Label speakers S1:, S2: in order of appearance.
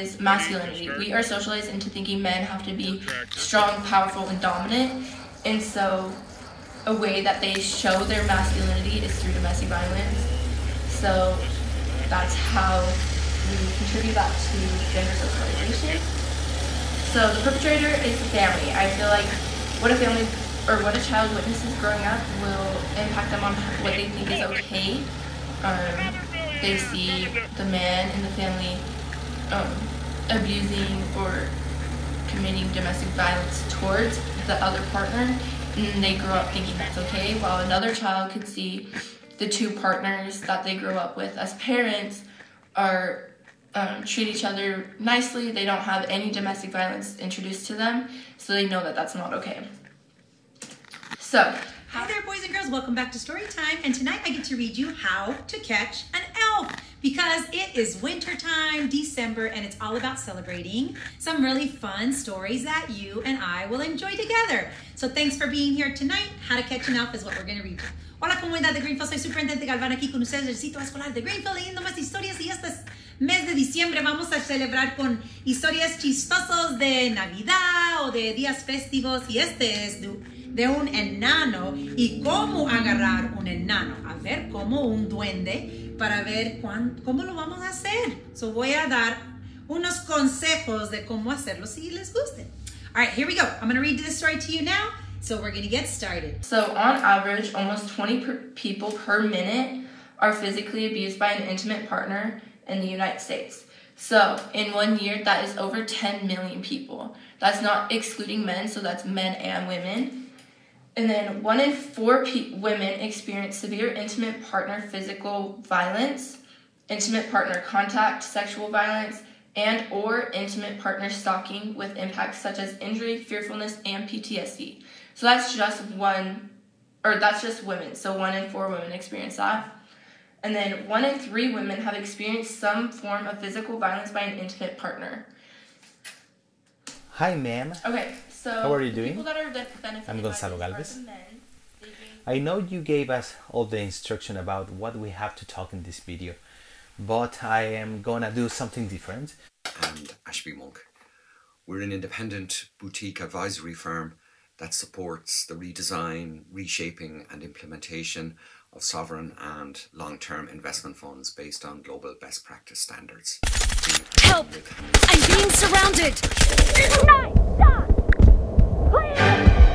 S1: is masculinity. We are socialized into thinking men have to be strong, powerful, and dominant. And so a way that they show their masculinity is through domestic violence. So that's how we contribute that to gender socialization. So the perpetrator is the family. I feel like what a family or what a child witnesses growing up will impact them on what they think is okay. They see the man in the family abusing or committing domestic violence towards the other partner, and they grow up thinking that's okay, while another child could see the two partners that they grew up with as parents are treat each other nicely. They don't have any domestic violence introduced to them, so they know that that's not okay. So,
S2: hi there, boys and girls. Welcome back to Story Time. And tonight I get to read you How to Catch an Elf, because it is wintertime, December, and it's all about celebrating some really fun stories that you and I will enjoy together. So thanks for being here tonight. How to Catch an Elf is what we're going to read you. Hola, comunidad de Greenfield. Soy Superintendente Galván aquí con ustedes del sitio escolar de Greenfield, leyendo más historias, y este mes de diciembre vamos a celebrar con historias chistosas de Navidad o de días festivos, y este es de un enano y cómo agarrar un enano. A ver, como un duende, para ver cómo lo vamos a hacer. So voy a dar unos consejos de cómo hacerlo si les guste. All right, here we go. I'm going to read this story to you now. So we're going to get started.
S1: So on average, almost 20 people per minute are physically abused by an intimate partner in the United States. So in 1 year, that is over 10 million people. That's not excluding men, so that's men and women. And then 1 in 4 women experience severe intimate partner physical violence, intimate partner contact, sexual violence, and or intimate partner stalking with impacts such as injury, fearfulness, and PTSD. So that's just women. So 1 in 4 women experience that. And then 1 in 3 women have experienced some form of physical violence by an intimate partner.
S3: Hi, ma'am.
S1: Okay, so
S3: how are you doing?
S1: People that are benefited
S3: I'm Gonzalo
S1: by
S3: Galvez.
S1: men,
S3: I know you gave us all the instruction about what we have to talk in this video, but I am gonna do something different.
S4: And Ashby Monk. We're an independent boutique advisory firm that supports the redesign, reshaping and implementation of sovereign and long-term investment funds based on global best practice standards.
S5: Help! I'm being surrounded!
S6: Nice! Stop! Please!